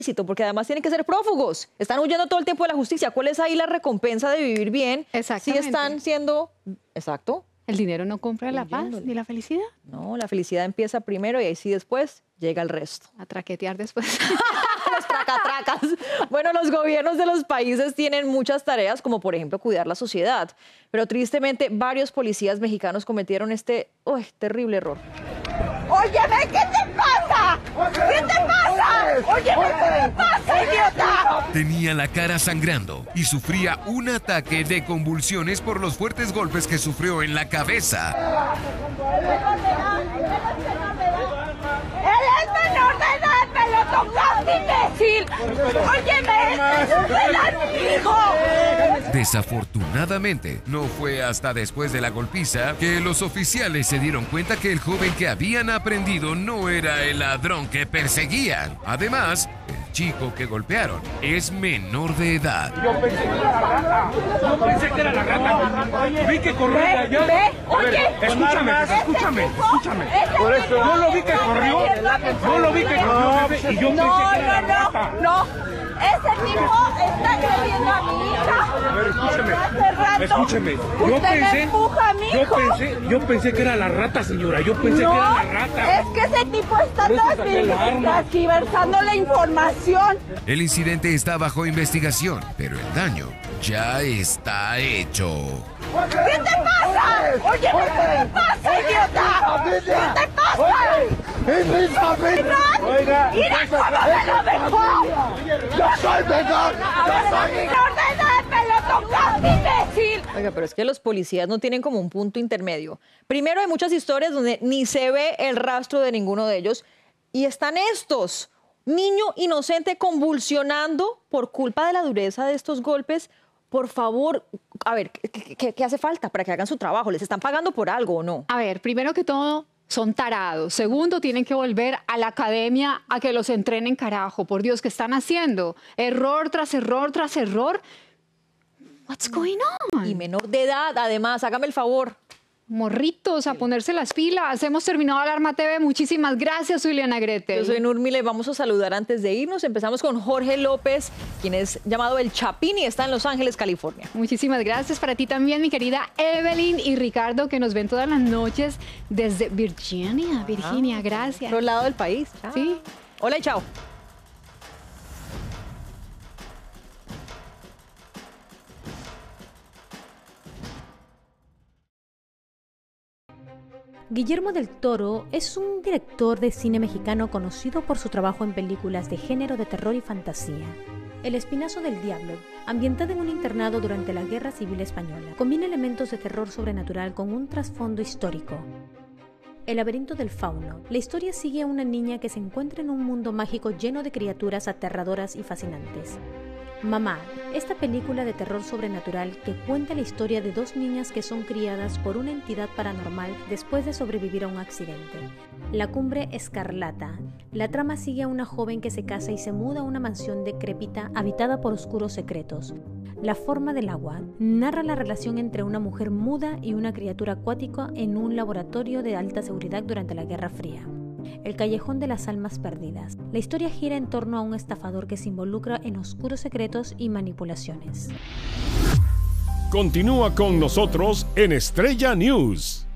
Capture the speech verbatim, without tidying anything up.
porque además tienen que ser prófugos. Están huyendo todo el tiempo de la justicia. ¿Cuál es ahí la recompensa de vivir bien? Si están siendo... Exacto. El dinero no compra la paz ni la felicidad. No, la felicidad empieza primero y ahí sí después llega el resto. A traquetear después. Los tracatracas. Bueno, los gobiernos de los países tienen muchas tareas, como por ejemplo cuidar la sociedad. Pero tristemente, varios policías mexicanos cometieron este uy, terrible error. ¡Óyeme, qué te pasa! ¿Qué te pasa? ¡Óyeme, qué te pasa, idiota! Tenía la cara sangrando y sufría un ataque de convulsiones por los fuertes golpes que sufrió en la cabeza. ¡Él es menor de edad! ¡Me lo tocaste, imbécil! ¡Óyeme! ¡Era mi hijo! Desafortunadamente, no fue hasta después de la golpiza que los oficiales se dieron cuenta que el joven que habían aprendido no era el ladrón que perseguían. Además, el chico que golpearon es menor de edad. Yo pensé que era la rata. Yo pensé que era la rata. Vi que corrió de allá. Ve, oye. Escúchame, escúchame, escúchame. Por eso yo lo vi que corrió. Yo lo vi que corrió y yo pensé que era la rata. No, ese tipo está agrediendo a mi hija. A ver, escúcheme. Hace rato. Escúcheme. Yo Usted me pensé, empuja a mi yo hijo. pensé, yo pensé que era la rata, señora. Yo pensé No, que era la rata. es que ese tipo está Por eso saqué la arma. transversando la información. El incidente está bajo investigación, pero el daño ya está hecho. ¿Qué te pasa? Oye, ¿qué te pasa, idiota? ¿Qué te pasa? Oiga, ¡Mira cómo me lo dejó! ¡Yo soy menor! ¡Yo soy menor de edad! ¡Me lo tocaste, imbécil! Oiga, pero es que los policías no tienen como un punto intermedio. Primero, hay muchas historias donde ni se ve el rastro de ninguno de ellos. Y están estos. Niño inocente convulsionando por culpa de la dureza de estos golpes. Por favor, a ver, ¿qué, qué, qué hace falta para que hagan su trabajo? ¿Les están pagando por algo o no? A ver, primero que todo, son tarados. Segundo, tienen que volver a la academia a que los entrenen, carajo. Por Dios, ¿qué están haciendo? Error tras error tras error. What's going on? Y menor de edad, además, hágame el favor. Morritos, a ponerse las pilas. Hemos terminado Alarma T V. Muchísimas gracias, Juliana Gretel. Yo soy Nurmila y vamos a saludar antes de irnos. Empezamos con Jorge López, quien es llamado El Chapín y está en Los Ángeles, California. Muchísimas gracias para ti también, mi querida Evelyn y Ricardo, que nos ven todas las noches desde Virginia. Virginia, ah, gracias. Por el lado del país. Chao. Sí. Hola y chao. Guillermo del Toro es un director de cine mexicano conocido por su trabajo en películas de género de terror y fantasía. El Espinazo del Diablo, ambientada en un internado durante la Guerra Civil Española, combina elementos de terror sobrenatural con un trasfondo histórico. El laberinto del fauno. La historia sigue a una niña que se encuentra en un mundo mágico lleno de criaturas aterradoras y fascinantes. Mamá, esta película de terror sobrenatural que cuenta la historia de dos niñas que son criadas por una entidad paranormal después de sobrevivir a un accidente. La Cumbre Escarlata. La trama sigue a una joven que se casa y se muda a una mansión decrépita habitada por oscuros secretos. La Forma del Agua. Narra la relación entre una mujer muda y una criatura acuática en un laboratorio de alta seguridad durante la Guerra Fría. El Callejón de las Almas Perdidas. La historia gira en torno a un estafador que se involucra en oscuros secretos y manipulaciones. Continúa con nosotros en Estrella News.